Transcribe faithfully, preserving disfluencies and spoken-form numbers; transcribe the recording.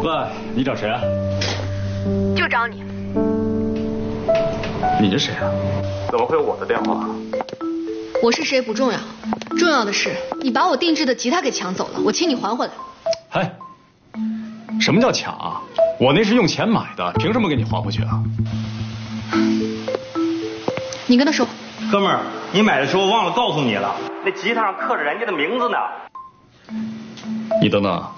喂，你找谁啊？ 就找你。 你是谁啊？怎么会有我的电话？ 我是谁不重要，重要的是你把我定制的吉他给抢走了，我请你还回来。 嘿，什么叫抢啊？我那是用钱买的，凭什么给你还回去啊？ 你跟他说。 哥们儿，你买的时候忘了告诉你了，那吉他上刻着人家的名字呢。 你等等。